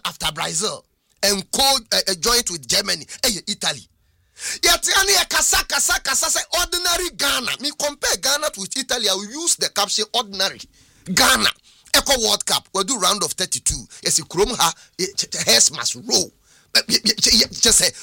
after Brazil and joint with Germany, Italy. Yet, kasa say ordinary Ghana. Me compare Ghana with Italy. I will use the caption ordinary Ghana. Echo World Cup. We'll do round of 32. Yes, you chrome ha. Hairs must roll. Just say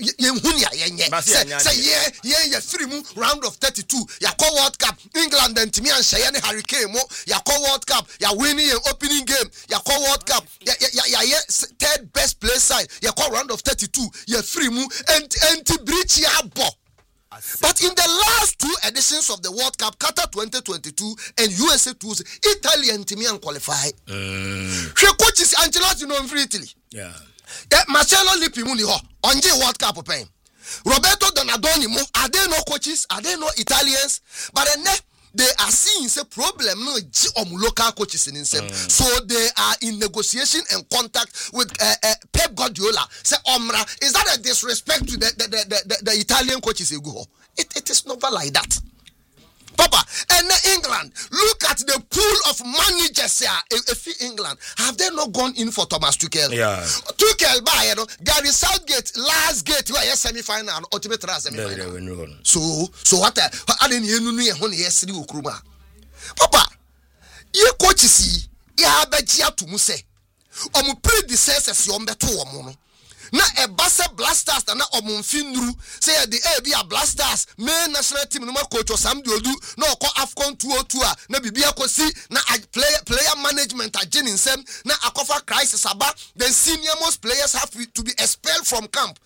round of 32. Ya call World Cup. England and Timmy and Cheyenne Hurricane. Ya call World Cup. Ya winning an opening game. Ya call World Cup. Ya third best play side. Ya call round of 32. Ya free mu and breach ya bo. But in the last two editions of the World Cup, Qatar 2022 and USA 2, Italy and Timmy qualify. She coaches Ancelotti no free Italy. Yeah. Marcelo Lippi muni ho onje World Cup pen. Roberto Donadoni mo are they no coaches? Are they no Italians? But then they are seeing a problem no local coaches in them. So they are in negotiation and contact with Pep Guardiola. Say Omra, is that a disrespect to the Italian coaches? It is never like that. Papa, and England, look at the pool of managers here. If England, have they not gone in for Thomas Tuchel? Yeah. Tuchel, by Gary Southgate, last gate, where semi-final and ultimate semi-final. So what? I didn't know Papa, you coaches, ya betia to Muse. Predecessors, you beto na Ebasa Blasters na omunfinru say the be Blasters main national team no coach Osam Diodu na oko Afcon 202 na bibia kosi na player management agin insem na akofa crisis aba then senior most players have to be expelled from camp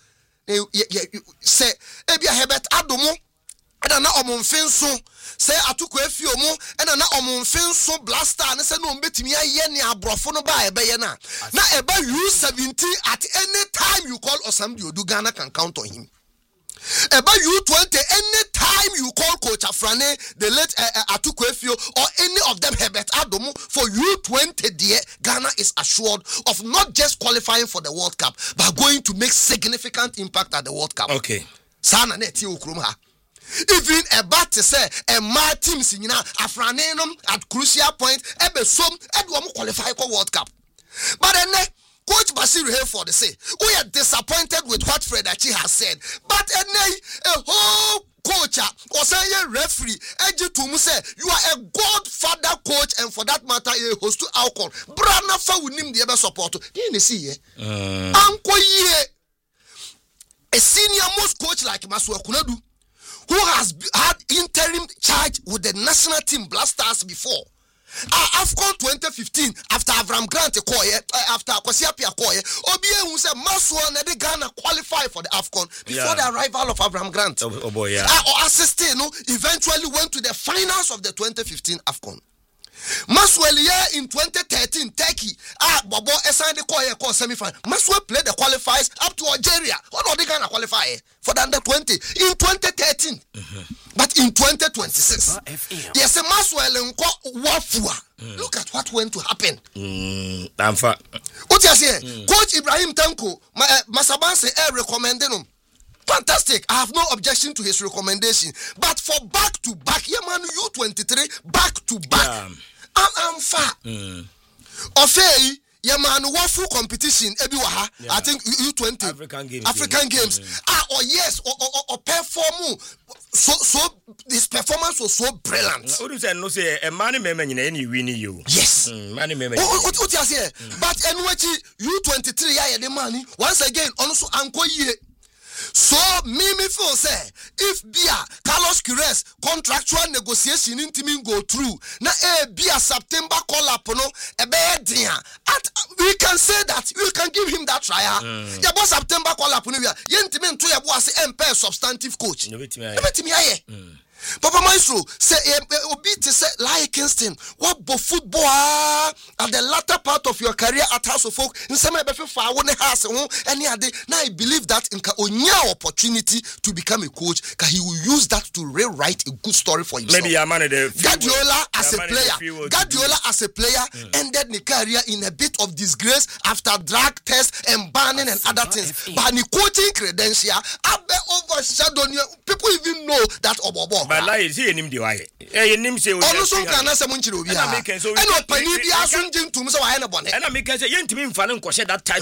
say ebia Herbert Adomo na omunfinso say atuko efiomo na omunfinso Blaster na say no mbetimi aye ne abrofo no ba ebeye na eba U17 at any time you call Osam Diodu, Ghana can count on him. Eba U20 any time you call Coach Afrane, the late Atuko Efio or any of them Herbert Adomo for U20 there, Ghana is assured of not just qualifying for the World Cup but going to make significant impact at the World Cup. Okay. Sana neti ukrumha. Even about to say a my teams in Afranenum at crucial point ebe som edwo qualify for World Cup. But then Coach Basiru Hayford say we are disappointed with what Fred Achi has said. But a whole coach or say a referee Eji Tumu say you are a godfather coach and for that matter a host to alcohol. Brana fa winim the ebe support. Didn't see Anko ye a senior most coach like Masua Kunadu, who has had interim charge with the national team Blasters before. Afcon 2015, after Avram Grant after Kwasiapia Koye, Obie who said Maswa na de Ghana qualify for the Afcon before the arrival of Avram Grant. Oh boy, yeah. Assisté, eventually went to the finals of the 2015 Afcon. Maswell in 2013, Turkey, Bobo signed the Koye semi-final. Maswell played the qualifiers up to Algeria. What are they gonna qualify for the under 20 in 2013? But in 2026, yes, Maswell and Wafua. Look at what went to happen. What you say? Coach Ibrahim Tanko, Masabanse recommended him. Fantastic. I have no objection to his recommendation. But for back to back, U23, back to back. I'm far. Ofei, wafu competition, Ebiwaha, I think U20 African Games. Yes, or perform. So this performance was so brilliant. Say a money member any winning you. Yes. Money member. What you say? But anyway, U23 the money. Once again, also Anko ye. So Mimi feel say if Bia Carlos Queiroz contractual negotiation intimi go through na Bia September call up no at we can say that we can give him that trial. Ya boss September call up no we intimi nto ya boss empire substantive coach. Ebetimi aye. Papa Maestro say obi to say like Kingston what bo football at the latter part of your career at House of Folk in some be fa won house any ade now I believe that in onya opportunity to become a coach he will use that to rewrite a good story for himself. Maybe Guardiola as a player ended his career in a bit of disgrace after drug tests and banning and other things, but the coaching credential abe overshadow people even know that Obobo. But lie is here, the way. Him say, also can answer Munchiro. And I make so. And what Penny be asking to Mr. Wanabon. And I make us a young to me, Fallen Cosset that type.